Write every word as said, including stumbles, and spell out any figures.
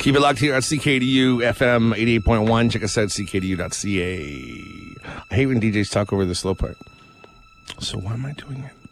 Keep it locked here at C K D U F M eighty-eight point one. Check us out at C K D U dot C A. I hate when D Js talk over the slow part. So why am I doing it?